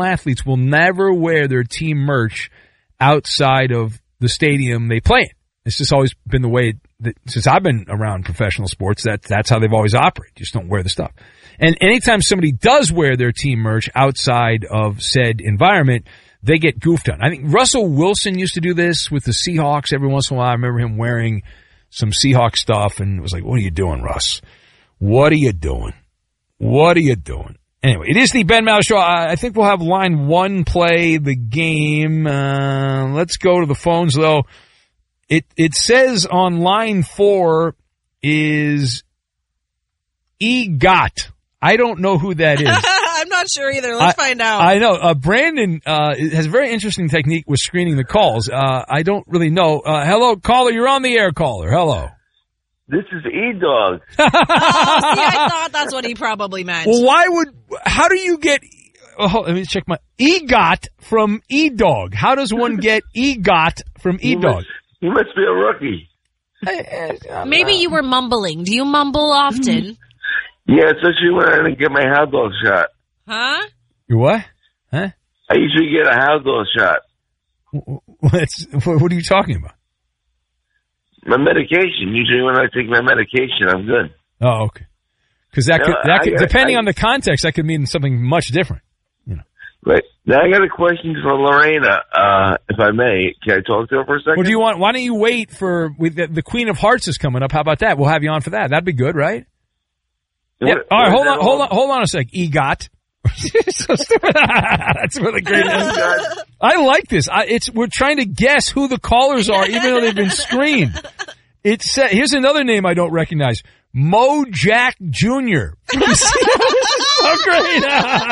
athletes will never wear their team merch outside of the stadium they play in. It's just always been the way that since I've been around professional sports, that's how they've always operated. Just don't wear the stuff. And anytime somebody does wear their team merch outside of said environment, they get goofed on. I think Russell Wilson used to do this with the Seahawks every once in a while. I remember him wearing some Seahawks stuff and it was like, what are you doing, Russ? What are you doing? What are you doing? Anyway, it is the Ben Maller Show. I think we'll have line 1 play the game. Let's go to the phones, though. It says on line 4 is EGOT. I don't know who that is. I'm not sure either. Let's find out. I know. Brandon has a very interesting technique with screening the calls. I don't really know. Hello, caller. You're on the air, caller. Hello. This is E-Dog. See, I thought that's what he probably meant. Well, how do you get, let me check my, EGOT from E-Dog? How does one get EGOT from E-Dog? You must be a rookie. Maybe you were mumbling. Do you mumble often? Yeah, especially when I didn't get my house dog shot. Huh? Your what? Huh? I usually get a house dog shot. What are you talking about? My medication. Usually when I take my medication, I'm good. Oh, okay. Because depending on the context, that could mean something much different. You know. Right. Now I got a question for Lorena, if I may. Can I talk to her for a second? What do you want? Why don't you wait for the Queen of Hearts is coming up? How about that? We'll have you on for that. That'd be good, right? Yeah. All right. Hold on a sec. EGOT. So stupid. That's really great. I like this. We're trying to guess who the callers are, even though they've been screened. Here's another name I don't recognize. Mo Jack Jr. So great.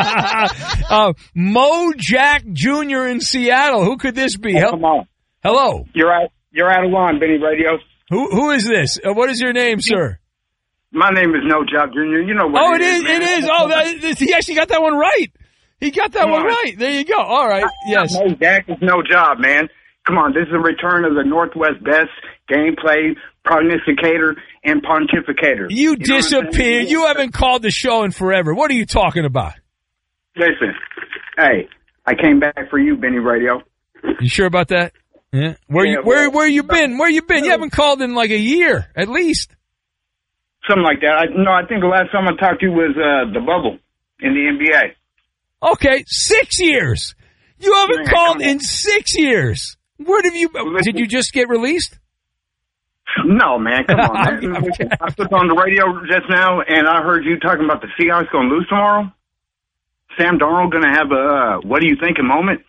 Mo Jack Jr. in Seattle. Who could this be? Come on. Hello. You're out of line, Benny Radio. Who is this? What is your name, sir? My name is No Job Jr. You know what it is. It is. Oh, he actually got that one right. He got that one right. There you go. All right. Yes. No, Dak is no job, man. Come on. This is a return of the Northwest best gameplay prognosticator and pontificator. You disappeared. You haven't called the show in forever. What are you talking about? Listen. Hey, I came back for you, Benny Radio. You sure about that? Yeah. Where you been? Where you been? You haven't called in like a year, at least. Something like that. I think the last time I talked to you was the bubble in the NBA. Okay, 6 years. You haven't called in 6 years. Where have you? Did you just get released? No, man. Come on, man. I was on the radio just now, and I heard you talking about the Seahawks going to lose tomorrow. Sam Darnold going to have a what do you think moment?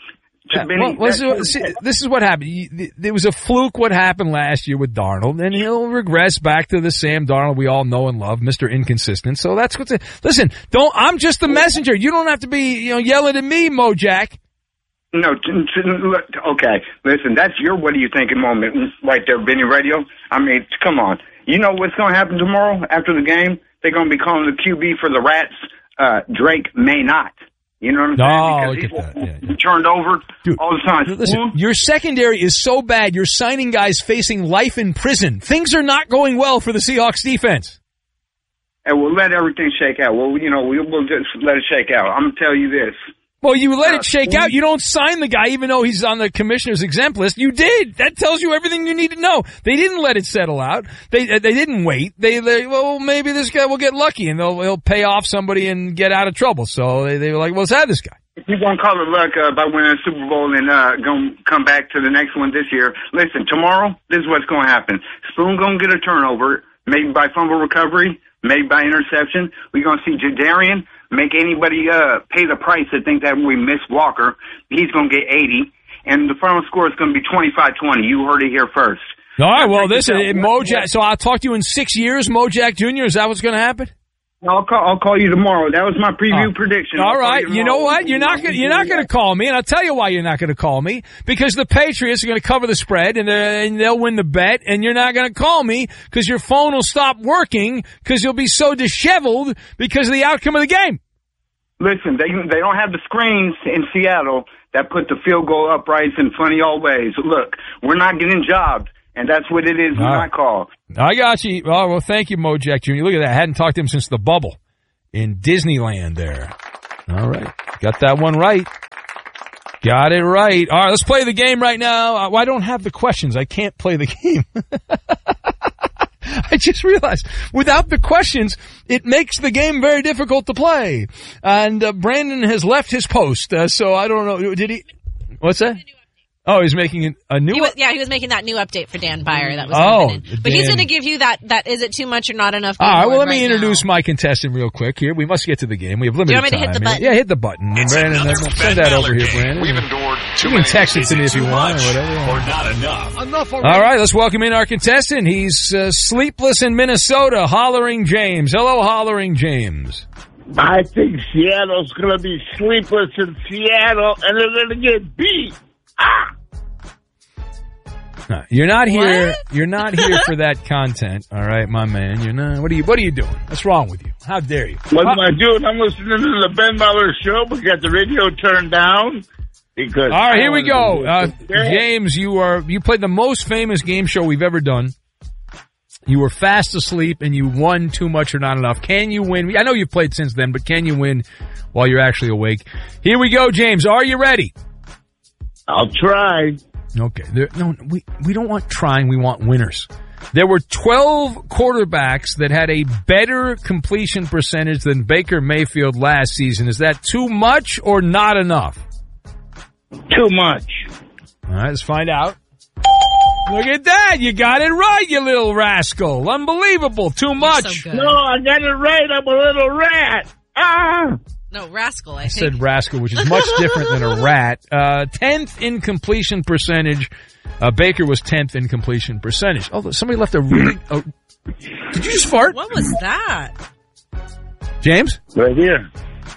This is what happened. There was a fluke what happened last year with Darnold, and he'll regress back to the Sam Darnold we all know and love, Mr. Inconsistent. So that's what's it. Listen, I'm just the messenger. You don't have to be, yelling at me, Mojack. No, okay. Listen, that's your what do you think moment right there, Benny Radio. I mean, come on. You know what's going to happen tomorrow after the game? They're going to be calling the QB for the Rats, Drake may not. You know what I'm saying? Look at that. Yeah. Turned over all the time. Listen, your secondary is so bad, you're signing guys facing life in prison. Things are not going well for the Seahawks defense. And we'll let everything shake out. Well, we'll just let it shake out. I'm going to tell you this. Well, you let it shake out. You don't sign the guy even though he's on the commissioner's exempt list. You did. That tells you everything you need to know. They didn't let it settle out. They didn't wait. Well, maybe this guy will get lucky and he'll pay off somebody and get out of trouble. So they were like, well, let's have this guy. If you're going to call it luck by winning a Super Bowl and going to come back to the next one this year, listen, tomorrow, this is what's going to happen. Spoon going to get a turnover, maybe by fumble recovery, maybe by interception. We're going to see Jadarian make anybody pay the price that think that we miss Walker. He's going to get 80. And the final score is going to be 25-20. You heard it here first. All right, well, listen, Mojack. So I'll talk to you in 6 years, Mojack Jr. Is that what's going to happen? I'll call you tomorrow. That was my preview prediction. All right. You know what? You're not going to call me, and I'll tell you why you're not going to call me. Because the Patriots are going to cover the spread, and they'll win the bet, and you're not going to call me because your phone will stop working because you'll be so disheveled because of the outcome of the game. Listen, they don't have the screens in Seattle that put the field goal uprights in funny old ways. Look, we're not getting jobbed. And that's what it is when I call. I got you. Oh, well, thank you, Mojack Jr. Look at that. I hadn't talked to him since the bubble in Disneyland there. All right. Got that one right. Got it right. All right, let's play the game right now. I don't have the questions. I can't play the game. I just realized without the questions, it makes the game very difficult to play. And Brandon has left his post, so I don't know. Did he? What's that? Oh, he's making a new one? He was making that new update for Dan Byer that was coming in. But he's going to give you that is it too much or not enough? All right, well, let me introduce my contestant real quick here. We must get to the game. We have limited time. Do you want me to hit the button? Yeah, hit the button. And Brandon, send that over here, Brandon. We've endured too You can text it to me if you want or whatever. Or not enough. All right, let's welcome in our contestant. He's sleepless in Minnesota, Hollering James. Hello, Hollering James. I think Seattle's going to be sleepless in Seattle, and they're going to get beat. No, you're not here. You're not here for that content. All right, my man. You're not. What are you doing? What's wrong with you? How dare you? What am I doing? I'm listening to the Ben Maller show, but got the radio turned down. Because all right, here we go. James, you played the most famous game show we've ever done. You were fast asleep and you won Too Much or Not Enough. Can you win? I know you've played since then, but can you win while you're actually awake? Here we go, James. Are you ready? I'll try. Okay. We don't want trying. We want winners. There were 12 quarterbacks that had a better completion percentage than Baker Mayfield last season. Is that too much or not enough? Too much. All right, let's find out. Look at that. You got it right, you little rascal. Unbelievable. Too much. So no, I got it right. I'm a little rat. No, rascal, I I think. said rascal, which is much different than a rat. 10th in completion percentage. Baker was 10th in completion percentage. Oh, somebody left a really... did you just fart? What was that? James? Right here.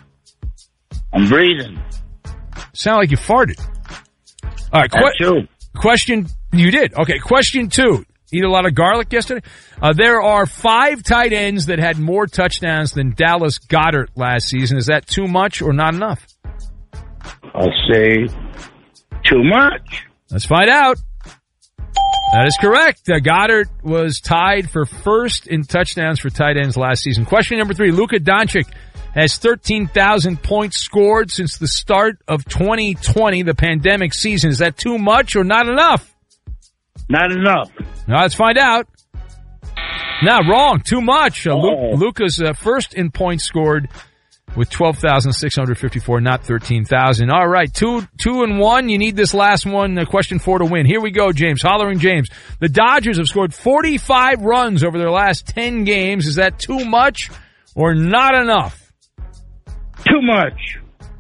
I'm breathing. Sound like you farted. All right, question... You did. Okay, question 2. Eat a lot of garlic yesterday? There are 5 tight ends that had more touchdowns than Dallas Goedert last season. Is that too much or not enough? I'll say too much. Let's find out. That is correct. Goddard was tied for first in touchdowns for tight ends last season. Question number 3. Luka Doncic has 13,000 points scored since the start of 2020, the pandemic season. Is that too much or not enough? Not enough. Now let's find out. No, wrong. Too much. Luka's first in points scored with 12,654, not 13,000. All right, 2-1. You need this last one, question 4 to win. Here we go, James. Hollering James. The Dodgers have scored 45 runs over their last 10 games. Is that too much or not enough? Too much.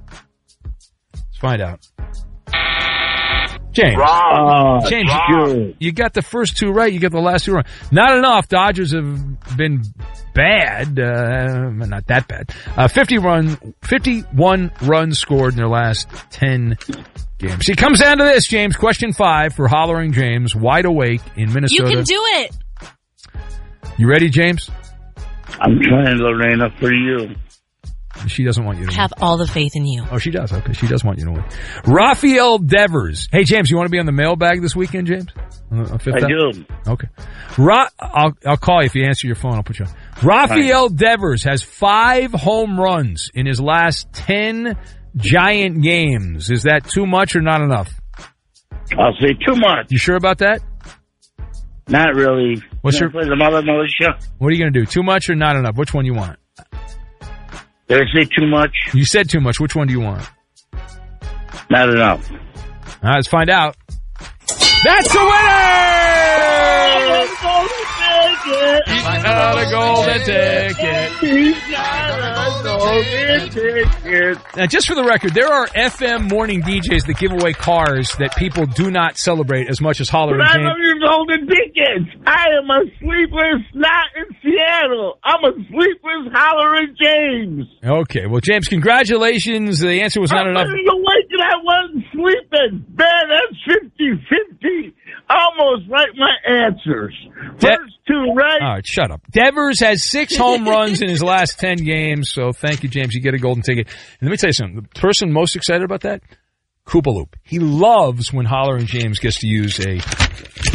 Let's find out. James. James, you got the first 2 right. You got the last 2 wrong. Not enough. Dodgers have been bad. Not that bad. 51 runs scored in their last 10 games. It comes down to this, James. Question 5 for Hollering James. Wide awake in Minnesota. You can do it. You ready, James? I'm trying, Lorena, for you. She doesn't want you to win. I have all the faith in you. Oh, she does. Okay, she does want you to win. Rafael Devers. Hey, James, you want to be on the mailbag this weekend, James? I do. Okay. I'll call you if you answer your phone. I'll put you on. Rafael Devers has 5 home runs in his last 10 Giant games. Is that too much or not enough? I'll say too much. You sure about that? Not really. What's your play the Mother Militia? What are you going to do? Too much or not enough? Which one you want? Did I say too much? You said too much. Which one do you want? Not enough. All right, let's find out. That's the winner! He's got a golden ticket. He's got a golden ticket. Now, just for the record, there are FM morning DJs that give away cars that people do not celebrate as much as Hollering But I James. love your golden tickets. I am a sleepless not in Seattle. I'm a sleepless Hollering James. Okay, well, James, congratulations. The answer was not enough. I wasn't awake and I wasn't sleeping. Man, that's 50-50. Almost like my answers. First 2 right. All right, shut up. Devers has 6 home runs in his last 10 games, so thank you, James. You get a golden ticket. And let me tell you something. The person most excited about that, Koopaloop. He loves when Hollering James gets to use a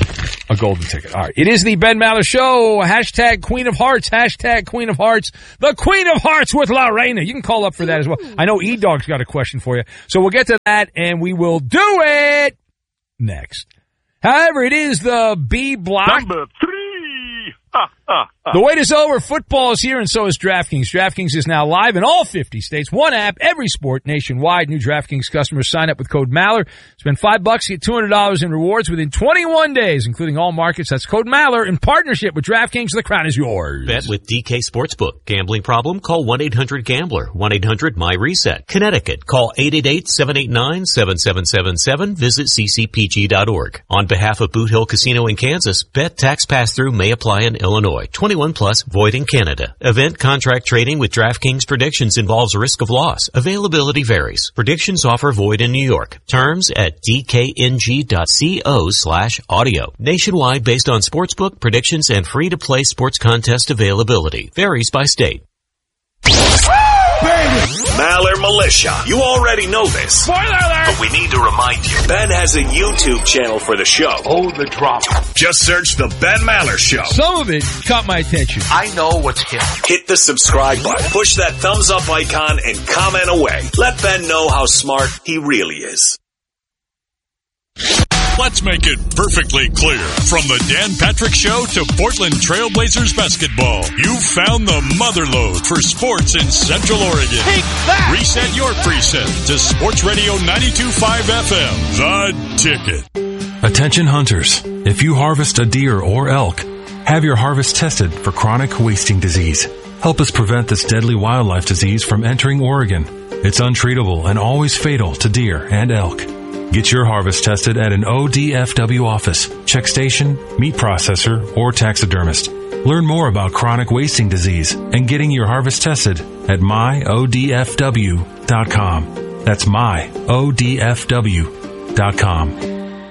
a golden ticket. All right. It is the Ben Maller Show. Hashtag Queen of Hearts. Hashtag Queen of Hearts. The Queen of Hearts with Lorena. You can call up for that as well. I know E-Dog's got a question for you. So we'll get to that, and we will do it next. However, it is the B block. Number 3. The wait is over. Football is here, and so is DraftKings. DraftKings is now live in all 50 states. One app, every sport, nationwide. New DraftKings customers sign up with code Maller. Spend $5, get $200 in rewards within 21 days, including all markets. That's code Maller in partnership with DraftKings. The crown is yours. Bet with DK Sportsbook. Gambling problem? Call 1-800-GAMBLER. 1-800-MY-RESET. Connecticut. Call 888-789-7777. Visit ccpg.org. On behalf of Boot Hill Casino in Kansas, bet tax pass-through may apply in Illinois. 21 plus, void in Canada. Event contract trading with DraftKings Predictions involves risk of loss. Availability varies. Predictions offer void in New York. Terms at dkng.co/audio. Nationwide based on sportsbook, predictions, and free-to-play sports contest availability. Varies by state. Maller Militia. You already know this. Spoiler alert! But we need to remind you. Ben has a YouTube channel for the show. Oh, the drop. Just search The Ben Maller Show. Some of it caught my attention. I know what's hip. Hit the subscribe button. Push that thumbs up icon and comment away. Let Ben know how smart he really is. Let's make it perfectly clear. From the Dan Patrick Show to Portland Trailblazers basketball, you found the motherlode for sports in Central Oregon. Take that! Reset your preset to Sports Radio 92.5 FM, The Ticket. Attention hunters. If you harvest a deer or elk, have your harvest tested for chronic wasting disease. Help us prevent this deadly wildlife disease from entering Oregon. It's untreatable and always fatal to deer and elk. Get your harvest tested at an ODFW office, check station, meat processor, or taxidermist. Learn more about chronic wasting disease and getting your harvest tested at myodfw.com. That's myodfw.com.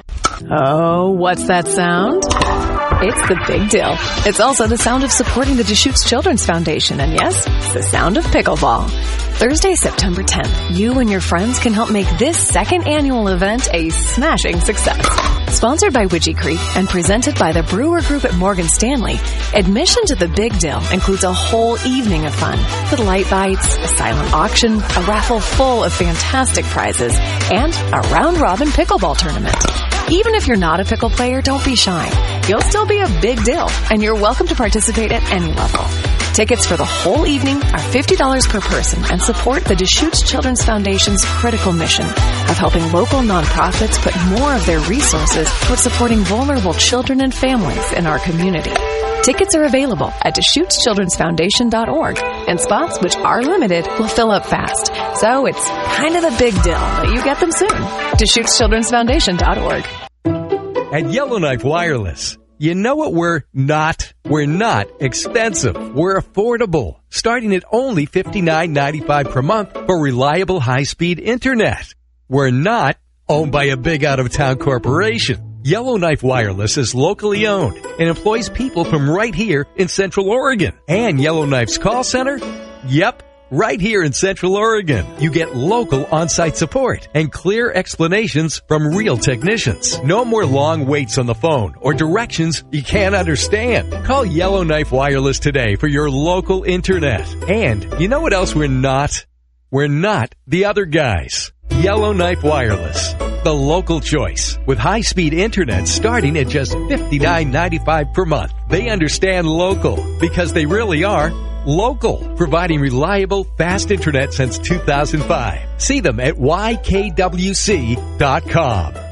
Oh, what's that sound? It's the Big Deal. It's also the sound of supporting the Deschutes Children's Foundation. And yes, it's the sound of pickleball. Thursday, September 10th, you and your friends can help make this second annual event a smashing success. Sponsored by Widgie Creek and presented by the Brewer Group at Morgan Stanley, admission to the Big Deal includes a whole evening of fun with light bites, a silent auction, a raffle full of fantastic prizes, and a round-robin pickleball tournament. Even if you're not a pickle player, don't be shy. You'll still be a big deal, and you're welcome to participate at any level. Tickets for the whole evening are $50 per person and support the Deschutes Children's Foundation's critical mission of helping local nonprofits put more of their resources towards supporting vulnerable children and families in our community. Tickets are available at DeschutesChildren'sFoundation.org, and spots, which are limited, will fill up fast. So it's kind of a big deal that you get them soon. DeschutesChildren'sFoundation.org. At Yellowknife Wireless, you know what we're not? We're not expensive. We're affordable, starting at only $59.95 per month for reliable high-speed internet. We're not owned by a big out-of-town corporation. Yellowknife Wireless is locally owned and employs people from right here in Central Oregon. And Yellowknife's call center? Yep, right here in Central Oregon. You get local on-site support and clear explanations from real technicians. No more long waits on the phone or directions you can't understand. Call Yellowknife Wireless today for your local internet. And you know what else we're not? We're not the other guys. Yellowknife Wireless, the local choice, with high-speed internet starting at just $59.95 per month. They understand local because they really are local, providing reliable, fast internet since 2005. See them at ykwc.com.